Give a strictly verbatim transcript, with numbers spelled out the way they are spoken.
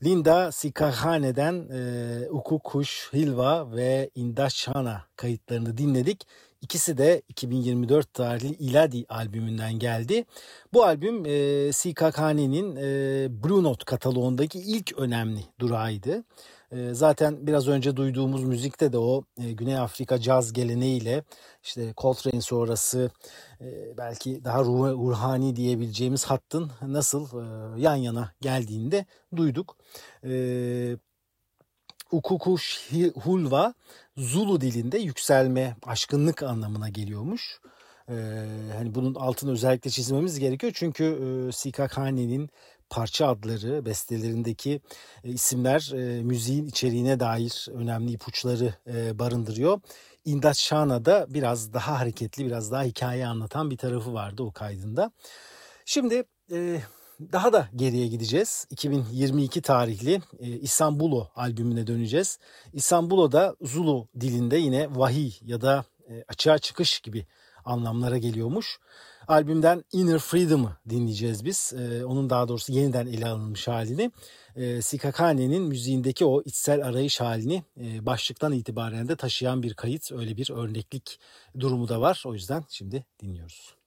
Linda Sikakhane'den e, Uku Kuş Hilva ve Indashana kayıtlarını dinledik. İkisi de iki bin yirmi dört tarihli Iladi albümünden geldi. Bu albüm e, Sikakhane'nin e, Blue Note kataloğundaki ilk önemli durağıydı. E, zaten biraz önce duyduğumuz müzikte de o e, Güney Afrika caz geleneğiyle işte Coltrane sonrası e, belki daha ruh, ruhani diyebileceğimiz hattın nasıl e, yan yana geldiğini de duyduk. E, Ukukuş Hulva Zulu dilinde yükselme, aşkınlık anlamına geliyormuş. Ee, hani bunun altını özellikle çizmemiz gerekiyor çünkü e, Sikakhane'nin parça adları, bestelerindeki e, isimler e, müziğin içeriğine dair önemli ipuçları e, barındırıyor. Indashana biraz daha hareketli, biraz daha hikaye anlatan bir tarafı vardı o kaydında. Şimdi e, daha da geriye gideceğiz. iki bin yirmi iki tarihli e, İstanbulo albümüne döneceğiz. İstanbulo'da Zulu dilinde yine vahiy ya da e, açığa çıkış gibi anlamlara geliyormuş. Albümden Inner Freedom'ı dinleyeceğiz biz. E, onun daha doğrusu yeniden ele alınmış halini. E, Sikakhane'nin müziğindeki o içsel arayış halini e, başlıktan itibaren de taşıyan bir kayıt. Öyle bir örneklik durumu da var. O yüzden şimdi dinliyoruz.